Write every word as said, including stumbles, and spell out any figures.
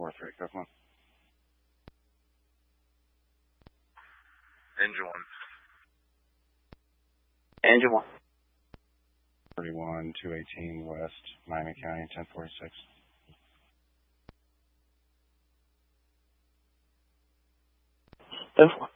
four three. Go on. Engine one. Engine one. thirty-one, two eighteen West, Miami County, ten forty-six. ten four.